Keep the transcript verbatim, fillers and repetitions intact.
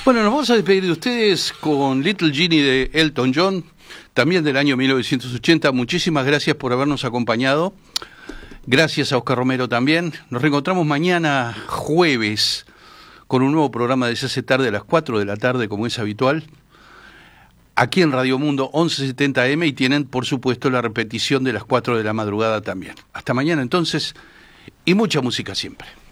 Bueno, nos vamos a despedir de ustedes con Little Genie de Elton John, también del año mil novecientos ochenta. Muchísimas gracias por habernos acompañado. Gracias a Oscar Romero también. Nos reencontramos mañana jueves con un nuevo programa de Se hace tarde a las cuatro de la tarde, como es habitual, aquí en Radio Mundo once setenta eme, y tienen, por supuesto, la repetición de las cuatro de la madrugada también. Hasta mañana entonces, y mucha música siempre.